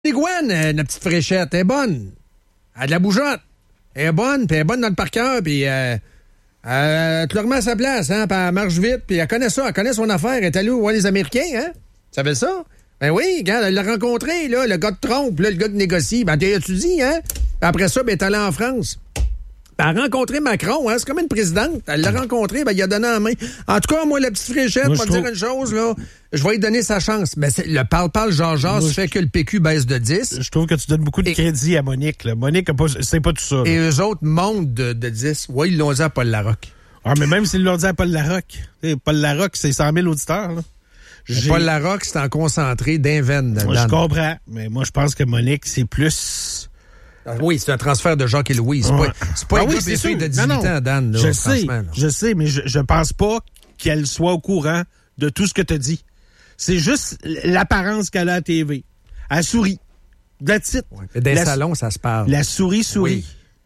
L'iguane, la petite fraîchette, elle est bonne. Elle a de la bougeotte. Elle est bonne, puis elle est bonne dans le parqueur, puis tu la remets à sa place, hein, puis elle marche vite, puis elle connaît ça, elle connaît son affaire. Elle est allée voir les Américains, hein? Tu savais ça? Ben oui, regarde, elle l'a rencontré, là, le gars de Trump, là, le gars de négocie. Ben, t'as-tu dit, hein? Puis après ça, ben, elle est allée en France. Elle a rencontré Macron, hein? C'est comme une présidente. Elle l'a rencontré, ben, il a donné la main. En tout cas, moi, la petite fréchette, moi, dire une chose, là. Je vais lui donner sa chance. Mais le parle-parle Jean-Jean fait que le PQ baisse de 10. Je trouve que tu donnes beaucoup de crédit à Monique, là. Monique, c'est pas tout ça, là. Et eux autres montent de 10. Oui, ils l'ont dit à Paul Larocque. Ah, mais même s'ils l'ont dit à Paul Larocque. Paul Larocque, c'est 100 000 auditeurs, là. Paul Larocque, c'est en concentré d'un veine. Je comprends, mais moi, je pense que Monique, c'est plus... Oui, c'est un transfert de Jacques et Louis. C'est pas une fille de 18 ans, Dan. Là, je sais, mais je pense pas qu'elle soit au courant de tout ce que tu as dit. C'est juste l'apparence qu'elle a à la TV. Elle sourit. That's it. Ouais, dans les salons, ça se parle. La sourit. Oui.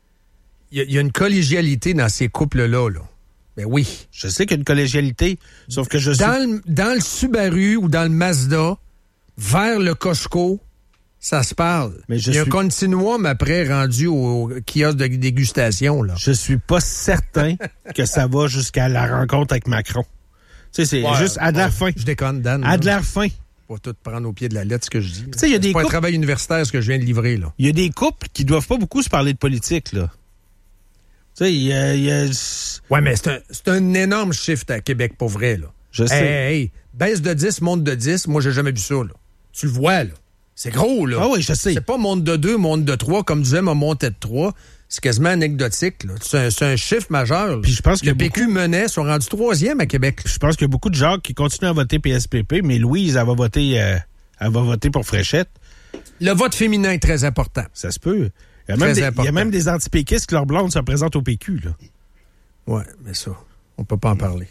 Il y a une collégialité dans ces couples-là, là. Ben oui. Je sais qu'il y a une collégialité, sauf que dans le Subaru ou dans le Mazda, vers le Costco, ça se parle. Mais il y a un continuum après rendu au kiosque de dégustation, là. Je suis pas certain que ça va jusqu'à la rencontre avec Macron. Tu sais, c'est juste à de l'air fin. Je déconne, Dan. À de l'air fin. Pas tout prendre au pied de la lettre ce que je dis. Tu sais, il y a des pas un travail universitaire ce que je viens de livrer, là. Il y a des couples qui doivent pas beaucoup se parler de politique, là. Tu sais, il y a... Ouais, mais c'est un énorme shift à Québec, pour vrai, là. Je sais. Hey, baisse de 10, monte de 10, moi, j'ai jamais vu ça, là. Tu le vois, là. C'est gros, là. Ah oui, je sais. C'est pas monte de 2, monte de 3, comme disait ma montée de 3. C'est quasiment anecdotique, là. C'est un chiffre majeur. Puis je pense que le PQ menait, sont rendus 3e à Québec. Je pense qu'il y a beaucoup de gens qui continuent à voter PSPP, mais Louise, elle va voter pour Fréchette. Le vote féminin est très important. Ça se peut. Il y a même des antipéquistes qui leur blonde se présentent au PQ, là. Ouais, mais ça, on peut pas en parler.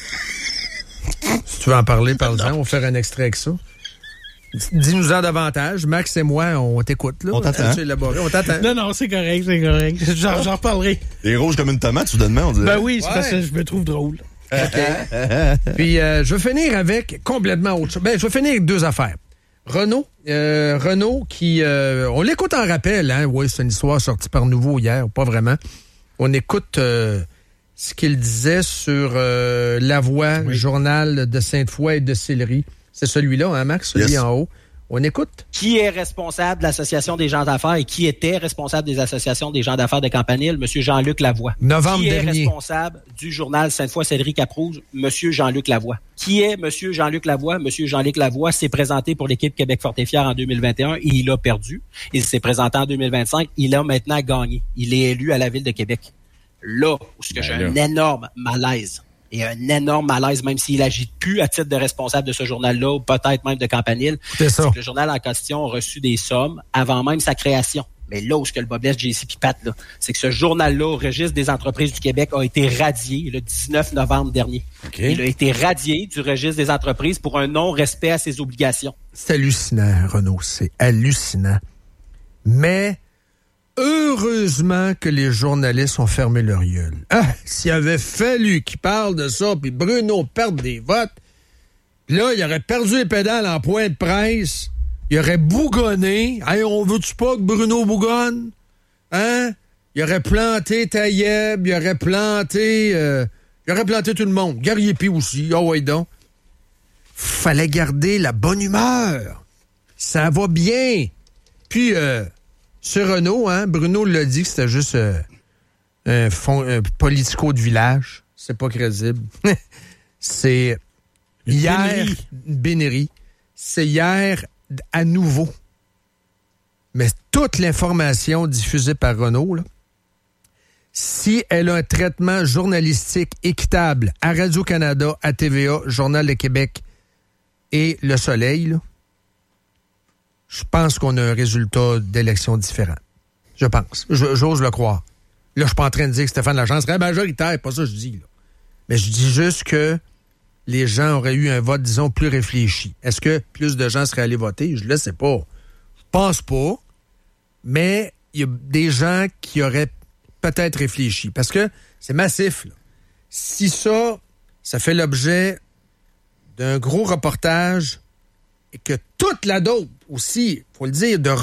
Si tu veux en parler, parle-en. On va faire un extrait avec ça. Dis-nous-en davantage. Max et moi, on t'écoute, là. On t'attend. On t'attend. Non, c'est correct. J'en reparlerai. Les rouges comme une tomate, soudainement, on dirait. Ben oui, c'est parce que je me trouve drôle. OK. Puis, je vais finir avec complètement autre chose. Ben, je vais finir avec 2 affaires. Renaud qui... on l'écoute en rappel, hein? Oui, c'est une histoire sortie par Nouveau hier, pas vraiment. On écoute ce qu'il disait sur La Voix, le journal de Sainte-Foy et de Sillery. C'est celui-là, hein, Max? Celui en haut. On écoute. Qui est responsable de l'Association des gens d'affaires et qui était responsable des associations des gens d'affaires de Campanile? Monsieur Jean-Luc Lavoie. Novembre dernier. Qui est responsable du journal Sainte-Foy-Sillery-Cap-Rouge? Monsieur Jean-Luc Lavoie. Qui est Monsieur Jean-Luc Lavoie? Monsieur Jean-Luc Lavoie s'est présenté pour l'équipe Québec Fort et Fier en 2021 et il a perdu. Il s'est présenté en 2025. Il a maintenant gagné. Il est élu à la Ville de Québec. Là où j'ai un énorme malaise. Et un énorme malaise, même s'il agit plus à titre de responsable de ce journal-là, ou peut-être même de Campanile. C'est que le journal en question a reçu des sommes avant même sa création. Mais là où ce que le Bobless, JC puis Pat, là, c'est que ce journal-là, au Registre des entreprises du Québec, a été radié le 19 novembre dernier. Okay. Il a été radié du Registre des entreprises pour un non-respect à ses obligations. C'est hallucinant, Renaud. C'est hallucinant. Mais... heureusement que les journalistes ont fermé leur gueule. Ah, s'il avait fallu qu'ils parlent de ça, puis Bruno perde des votes, là, il aurait perdu les pédales en point de presse, il aurait bougonné. Hey, on veut-tu pas que Bruno bougonne? Hein? Il aurait planté Taïeb, il aurait planté tout le monde. Gariepi aussi, ah ouais donc. Fallait garder la bonne humeur. Ça va bien. Puis, sur Renaud, hein, Bruno l'a dit que c'était juste un politico de village. C'est pas crédible. C'est hier... Une bénérie. C'est hier à nouveau. Mais toute l'information diffusée par Renaud, là, si elle a un traitement journalistique équitable à Radio-Canada, à TVA, Journal de Québec et Le Soleil, là, je pense qu'on a un résultat d'élection différent. Je pense. J'ose le croire. Là, je suis pas en train de dire que Stéphane Lachance serait majoritaire. Pas ça que je dis, là. Mais je dis juste que les gens auraient eu un vote, disons, plus réfléchi. Est-ce que plus de gens seraient allés voter? Je le sais pas. Je pense pas. Mais il y a des gens qui auraient peut-être réfléchi. Parce que c'est massif, là. Si ça fait l'objet d'un gros reportage et que toute la dope aussi, il faut le dire, de